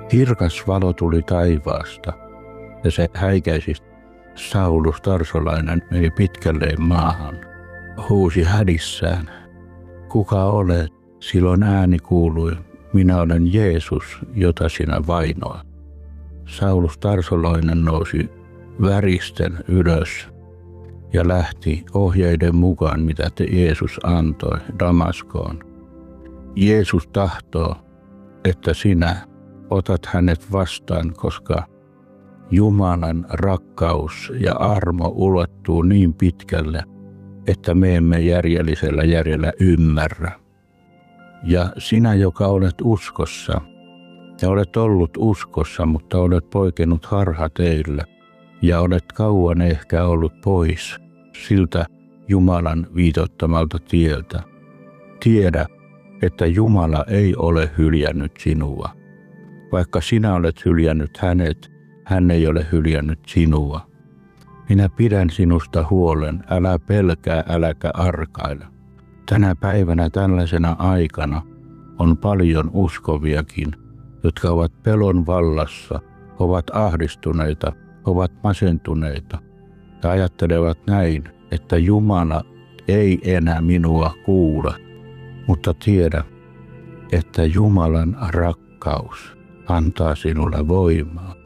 Kirkas valo tuli taivaasta, ja se häikäisi. Saulus tarsolainen meni pitkälleen maahan. Huusi hädissään, kuka olet? Silloin ääni kuului, minä olen Jeesus, jota sinä vainoat. Saulus tarsolainen nousi väristen ylös ja lähti ohjeiden mukaan, mitä Jeesus antoi Damaskoon. Jeesus tahtoo, että sinä otat hänet vastaan, koska Jumalan rakkaus ja armo ulottuu niin pitkälle, että me emme järjellisellä järjellä ymmärrä. Ja sinä, joka olet uskossa, ja olet ollut uskossa, mutta olet poikennut harhateillä, ja olet kauan ehkä ollut pois siltä Jumalan viitoittamalta tieltä. Tiedä, että Jumala ei ole hyljännyt sinua. Vaikka sinä olet hyljännyt hänet, hän ei ole hyljännyt sinua. Minä pidän sinusta huolen, älä pelkää, äläkä arkaile. Tänä päivänä tällaisena aikana on paljon uskoviakin, jotka ovat pelon vallassa, ovat ahdistuneita, ovat masentuneita ja ajattelevat näin, että Jumala ei enää minua kuule, mutta tiedä, että Jumalan rakkaus antaa sinulle voimaa.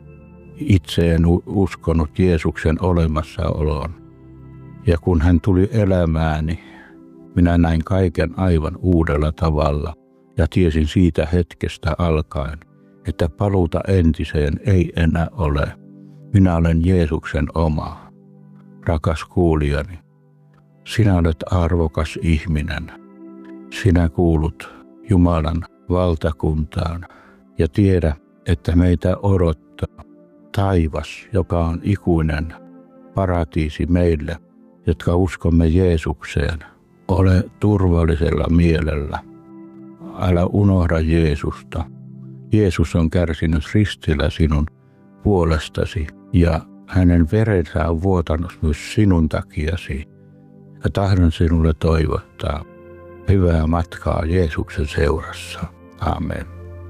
Itse en uskonut Jeesuksen olemassaoloon, ja kun hän tuli elämääni, minä näin kaiken aivan uudella tavalla ja tiesin siitä hetkestä alkaen, että paluuta entiseen ei enää ole. Minä olen Jeesuksen oma. Rakas kuulijani, sinä olet arvokas ihminen. Sinä kuulut Jumalan valtakuntaan ja tiedä, että meitä odottaa taivas, joka on ikuinen paratiisi meille, jotka uskomme Jeesukseen. Ole turvallisella mielellä. Älä unohda Jeesusta. Jeesus on kärsinyt ristillä sinun puolestasi ja hänen verensä on vuotanut myös sinun takiasi. Ja tahdon sinulle toivottaa hyvää matkaa Jeesuksen seurassa. Amen.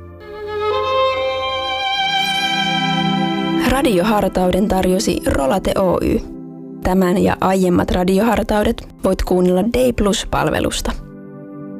Radiohartauden tarjosi Rolate Oy. Tämän ja aiemmat radiohartaudet voit kuunnella Day Plus-palvelusta.